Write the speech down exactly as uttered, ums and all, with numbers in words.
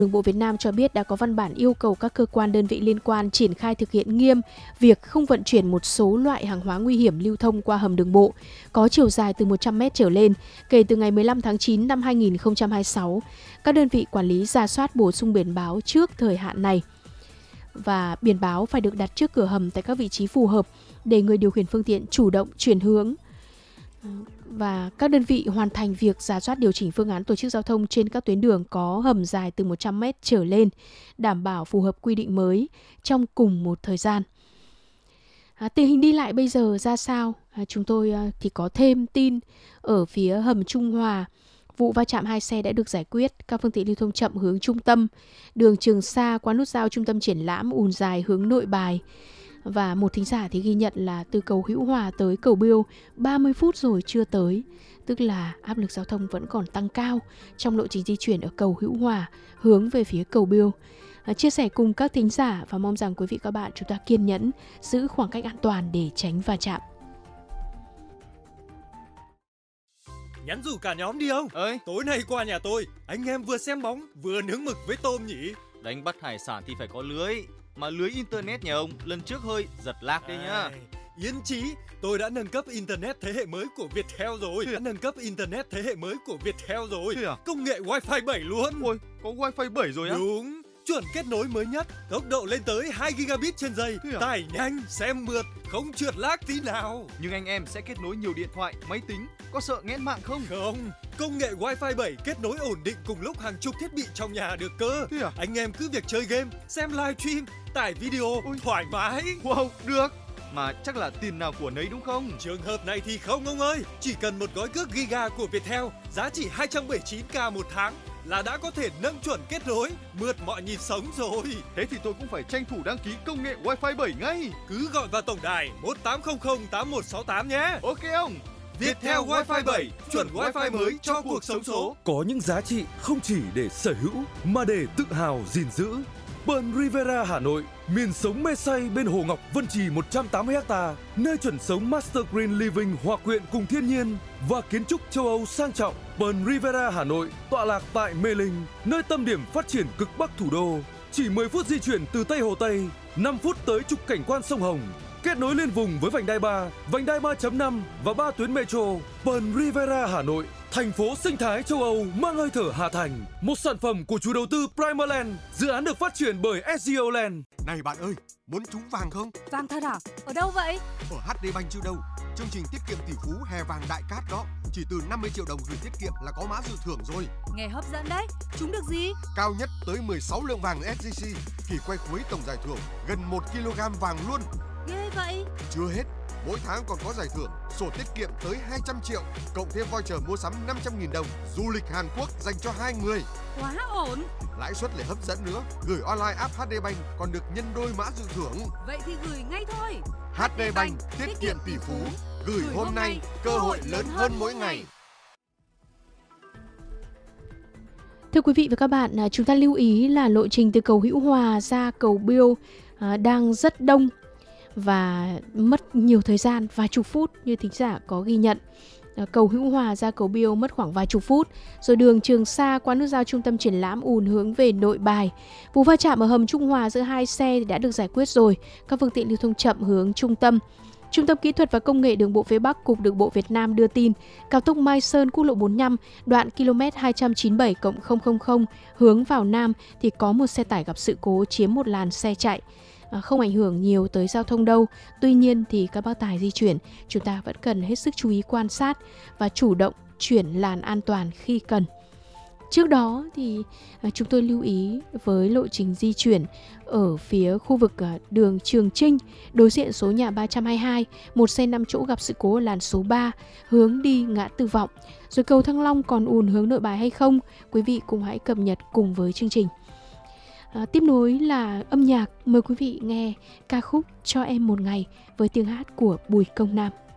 Đường bộ Việt Nam cho biết đã có văn bản yêu cầu các cơ quan đơn vị liên quan triển khai thực hiện nghiêm việc không vận chuyển một số loại hàng hóa nguy hiểm lưu thông qua hầm đường bộ có chiều dài từ một trăm mét trở lên kể từ ngày mười lăm tháng chín năm hai nghìn không trăm hai mươi sáu. Các đơn vị quản lý rà soát bổ sung biển báo trước thời hạn này. Và biển báo phải được đặt trước cửa hầm tại các vị trí phù hợp để người điều khiển phương tiện chủ động chuyển hướng. Và các đơn vị hoàn thành việc rà soát điều chỉnh phương án tổ chức giao thông trên các tuyến đường có hầm dài từ một trăm mét trở lên, đảm bảo phù hợp quy định mới trong cùng một thời gian. À, tình hình đi lại bây giờ ra sao? À, chúng tôi à, thì có thêm tin ở phía hầm Trung Hòa. Vụ va chạm hai xe đã được giải quyết, các phương tiện lưu thông chậm hướng trung tâm. Đường Trường Sa qua nút giao trung tâm triển lãm ùn dài hướng Nội Bài. Và một thính giả thì ghi nhận là từ cầu Hữu Hòa tới cầu Biêu ba mươi phút rồi chưa tới. Tức là áp lực giao thông vẫn còn tăng cao trong lộ trình di chuyển ở cầu Hữu Hòa hướng về phía cầu Biêu. À, chia sẻ cùng các thính giả và mong rằng quý vị các bạn chúng ta kiên nhẫn, giữ khoảng cách an toàn để tránh va chạm. Nhắn rủ cả nhóm đi không? Ơi, Tối nay qua nhà tôi, anh em vừa xem bóng, vừa nướng mực với tôm nhỉ? đánh bắt hải sản thì phải có lưới. Mà lưới internet nhà ông lần trước hơi giật lag đấy nhá. Ai, Yên chí, tôi đã nâng cấp internet thế hệ mới của Viettel rồi. Đã nâng cấp internet thế hệ mới của Viettel rồi. Thế à? Công nghệ Wi-Fi bảy luôn. Ôi, có wifi bảy rồi á? Đúng, chuẩn kết nối mới nhất, tốc độ lên tới hai gigabit trên giây, Thế à? tải nhanh, xem mượt, không trượt lag tí nào. Nhưng anh em sẽ kết nối nhiều điện thoại, máy tính, có sợ nghẽn mạng không? Không, công nghệ Wi-Fi bảy kết nối ổn định cùng lúc hàng chục thiết bị trong nhà được cơ. Thế à? Anh em cứ việc chơi game, xem live stream, tải video, Ôi. thoải mái. Wow, được. Mà chắc là tiền nào của nấy đúng không? Trường hợp này thì không ông ơi, chỉ cần một gói cước giga của Viettel giá chỉ hai trăm bảy mươi chín k một tháng là đã có thể nâng chuẩn kết nối, mượt mọi nhịp sống rồi. Thế thì tôi cũng phải tranh thủ đăng ký công nghệ Wi-Fi bảy ngay. Cứ gọi vào tổng đài một tám không không tám một sáu tám nhé. Ok không? Viettel Wi-Fi bảy, chuẩn Wi-Fi mới cho cuộc sống số. Có những giá trị không chỉ để sở hữu mà để tự hào gìn giữ. Pearl Riviera Hà Nội, miền sống mê say bên Hồ Ngọc Vân Trì một trăm tám mươi ha, nơi chuẩn sống Master Green Living hòa quyện cùng thiên nhiên và kiến trúc châu Âu sang trọng. Pearl Riviera Hà Nội tọa lạc tại Mê Linh, nơi tâm điểm phát triển cực bắc thủ đô. Chỉ mười phút di chuyển từ Tây Hồ Tây, năm phút tới trục cảnh quan sông Hồng. Kết nối liên vùng với vành đai ba, vành đai ba chấm năm và ba tuyến metro. Pearl Riviera Hà Nội, thành phố sinh thái châu Âu mang hơi thở Hà Thành. Một sản phẩm của chủ đầu tư Primaland, dự án được phát triển bởi ét giê o Land. Này bạn ơi, muốn trúng vàng không? Vàng thật à? Ở đâu vậy? Ở hát đê Bank chứ đâu. Chương trình tiết kiệm tỷ phú hè vàng đại cát đó. Chỉ từ năm mươi triệu đồng gửi tiết kiệm là có mã dự thưởng rồi. Nghe hấp dẫn đấy. Trúng được gì? Cao nhất tới mười sáu lượng vàng ét giê xê. Kỳ quay cuối tổng giải thưởng gần một ki lô gam vàng luôn. Ghê vậy. Chưa hết, mỗi tháng còn có giải thưởng sổ tiết kiệm tới hai trăm triệu, cộng thêm voucher mua sắm năm trăm nghìn đồng, du lịch Hàn Quốc dành cho hai người. Quá ổn. Lãi suất lại hấp dẫn nữa, gửi online app hát đê Bank còn được nhân đôi mã dự thưởng. Vậy thì gửi ngay thôi. hát đê Bank, tiết kiệm tỷ phú, gửi hôm nay, cơ hội lớn hơn mỗi ngày. Thưa quý vị và các bạn, chúng ta lưu ý là lộ trình từ cầu Hữu Hòa ra cầu Biêu đang rất đông và mất nhiều thời gian, vài chục phút như thính giả có ghi nhận. Cầu Hữu Hòa ra cầu Biêu mất khoảng vài chục phút, rồi đường Trường Sa qua nút giao trung tâm triển lãm ùn hướng về Nội Bài. Vụ va chạm ở hầm Trung Hòa giữa hai xe thì đã được giải quyết rồi, các phương tiện lưu thông chậm hướng trung tâm. Trung tâm Kỹ thuật và Công nghệ Đường bộ phía Bắc, Cục Đường bộ Việt Nam đưa tin, cao tốc Mai Sơn quốc lộ bốn mươi lăm, đoạn km hai trăm chín mươi bảy cộng không không không hướng vào Nam thì có một xe tải gặp sự cố chiếm một làn xe chạy. À, không ảnh hưởng nhiều tới giao thông đâu. Tuy nhiên thì các bác tài di chuyển, chúng ta vẫn cần hết sức chú ý quan sát và chủ động chuyển làn an toàn khi cần. Trước đó thì à, chúng tôi lưu ý với lộ trình di chuyển ở phía khu vực à, đường Trường Chinh, đối diện số nhà ba trăm hai mươi hai, một xe năm chỗ gặp sự cố ở làn số ba, hướng đi ngã tư Vọng. Rồi cầu Thăng Long còn ùn hướng Nội Bài hay không? Quý vị cùng hãy cập nhật cùng với chương trình. À, tiếp nối là âm nhạc, mời quý vị nghe ca khúc Cho Em Một Ngày với tiếng hát của Bùi Công Nam.